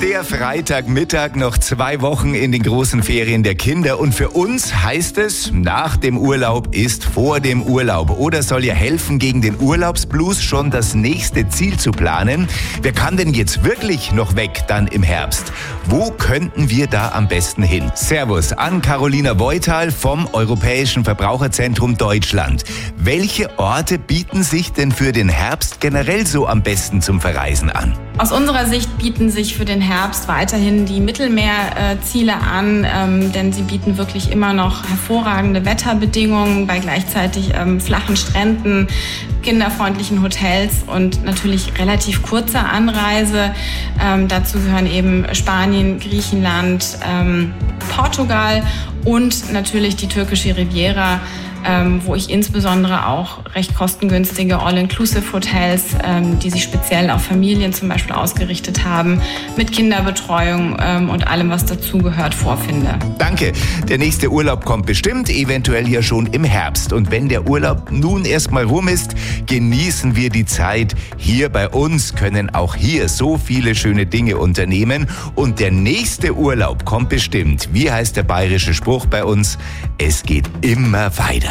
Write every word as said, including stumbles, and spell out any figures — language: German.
Der Freitagmittag, noch zwei Wochen in den großen Ferien der Kinder. Und für uns heißt es, nach dem Urlaub ist vor dem Urlaub. Oder soll ja helfen, gegen den Urlaubsblues schon das nächste Ziel zu planen. Wer kann denn jetzt wirklich noch weg dann im Herbst? Wo könnten wir da am besten hin? Servus an Carolina Voital vom Europäischen Verbraucherzentrum Deutschland. Welche Orte bieten sich denn für den Herbst generell so am besten zum Verreisen an? Aus unserer Sicht bieten sich für den Herbst weiterhin die Mittelmeerziele an, ähm, denn sie bieten wirklich immer noch hervorragende Wetterbedingungen bei gleichzeitig ähm, flachen Stränden, kinderfreundlichen Hotels und natürlich relativ kurzer Anreise. Ähm, dazu gehören eben Spanien, Griechenland, ähm, Portugal und natürlich die türkische Riviera, Ähm, wo ich insbesondere auch recht kostengünstige All-Inclusive-Hotels, ähm, die sich speziell auf Familien zum Beispiel ausgerichtet haben, mit Kinderbetreuung ähm, und allem, was dazugehört, vorfinde. Danke. Der nächste Urlaub kommt bestimmt, eventuell ja schon im Herbst. Und wenn der Urlaub nun erstmal rum ist, genießen wir die Zeit. Hier bei uns können auch hier so viele schöne Dinge unternehmen. Und der nächste Urlaub kommt bestimmt. Wie heißt der bayerische Spruch bei uns? Es geht immer weiter.